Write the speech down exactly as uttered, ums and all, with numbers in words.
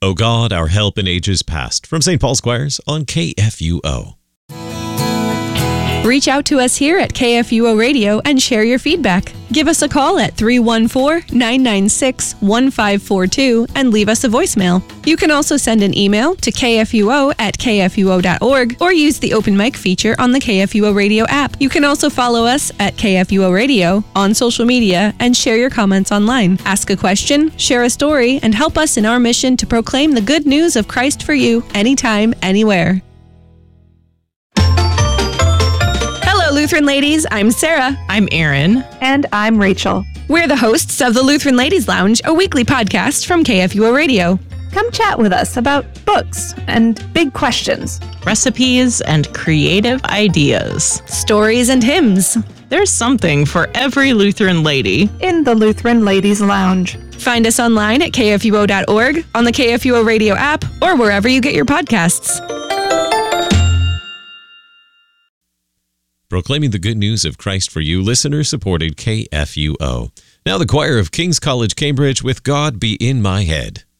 O God, our help in ages past, from Saint Paul's Choirs on K F U O. Reach out to us here at K F U O Radio and share your feedback. Give us a call at three one four, nine nine six, one five four two and leave us a voicemail. You can also send an email to k f u o at k f u o dot org or use the open mic feature on the K F U O Radio app. You can also follow us at K F U O Radio on social media and share your comments online. Ask a question, share a story, and help us in our mission to proclaim the good news of Christ for you anytime, anywhere. Lutheran Ladies, I'm Sarah. I'm Erin. And I'm Rachel. We're the hosts of the Lutheran Ladies Lounge, a weekly podcast from K F U O Radio. Come chat with us about books and big questions, recipes and creative ideas, stories and hymns. There's something for every Lutheran lady in the Lutheran Ladies Lounge. Find us online at k f u o dot org, on the K F U O Radio app, or wherever you get your podcasts. Proclaiming the good news of Christ for you, listener-supported K F U O. Now the choir of King's College, Cambridge with God Be in My Head.